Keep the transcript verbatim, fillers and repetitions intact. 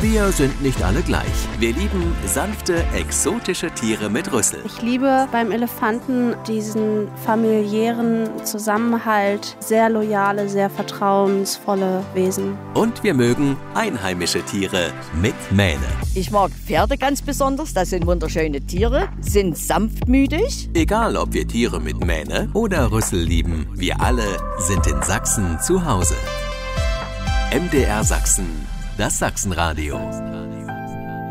Wir sind nicht alle gleich. Wir lieben sanfte, exotische Tiere mit Rüssel. Ich liebe beim Elefanten diesen familiären Zusammenhalt, sehr loyale, sehr vertrauensvolle Wesen. Und wir mögen einheimische Tiere mit Mähne. Ich mag Pferde ganz besonders, das sind wunderschöne Tiere, sind sanftmütig. Egal, ob wir Tiere mit Mähne oder Rüssel lieben, wir alle sind in Sachsen zu Hause. M D R Sachsen, das Sachsenradio.